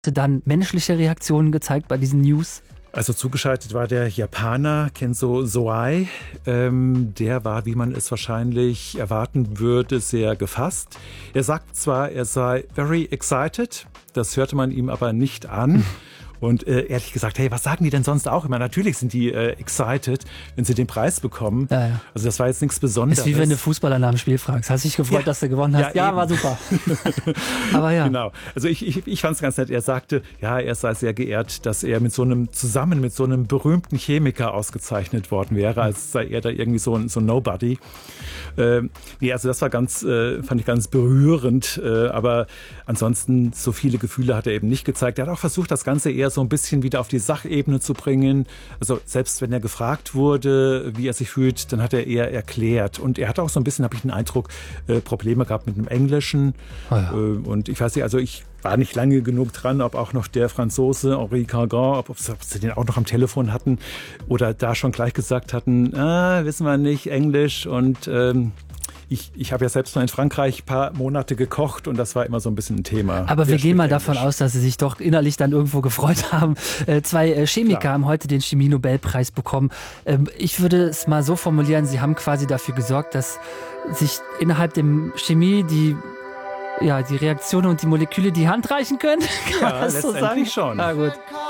dann menschliche Reaktionen gezeigt bei diesen News? Also zugeschaltet war der Japaner Kenzo Soai. Der war, wie man es wahrscheinlich erwarten würde, sehr gefasst. Er sagt zwar, er sei very excited, das hörte man ihm aber nicht an. Und ehrlich gesagt, hey, was sagen die denn sonst auch immer? Natürlich sind die excited, wenn sie den Preis bekommen. Ja. Also das war jetzt nichts Besonderes. Ist wie wenn du Fußballer nach dem Spiel fragst. Hast dich gefreut, dass du gewonnen hast? Ja, war super. Aber ja. Genau. Also ich fand es ganz nett. Er sagte, ja, er sei sehr geehrt, dass er zusammen mit so einem berühmten Chemiker ausgezeichnet worden wäre, als sei er da irgendwie so ein Nobody. Also das war fand ich ganz berührend. Aber ansonsten, so viele Gefühle hat er eben nicht gezeigt. Er hat auch versucht, das Ganze eher so ein bisschen wieder auf die Sachebene zu bringen. Also selbst wenn er gefragt wurde, wie er sich fühlt, dann hat er eher erklärt. Und er hat auch so ein bisschen, habe ich den Eindruck, Probleme gehabt mit dem Englischen. Oh ja. Und ich weiß nicht, also ich war nicht lange genug dran, ob auch noch der Franzose Henri Cargan, ob sie den auch noch am Telefon hatten oder da schon gleich gesagt hatten, wissen wir nicht, Englisch. Und ich habe ja selbst mal in Frankreich ein paar Monate gekocht und das war immer so ein bisschen ein Thema. Aber wir gehen mal davon aus, dass Sie sich doch innerlich dann irgendwo gefreut haben. Zwei Chemiker haben heute den Chemie-Nobelpreis bekommen. Ich würde es mal so formulieren, Sie haben quasi dafür gesorgt, dass sich innerhalb dem Chemie die Reaktionen und die Moleküle die Hand reichen können. Kann man das so sagen? Schon. Na gut.